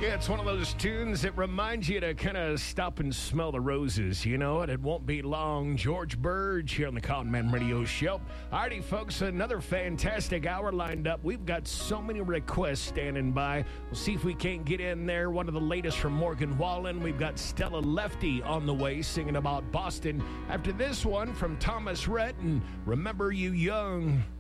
Yeah, it's one of those tunes that reminds you to kind of stop and smell the roses. You know, and it won't be long. George Burge here on the Con Man Radio Show. Alrighty, folks, another fantastic hour lined up. We've got so many requests standing by. We'll see if we can't get in there. One of the latest from Morgan Wallen. We've got Stella Lefty on the way singing about Boston. After this one from Thomas Rhett and Remember You Young.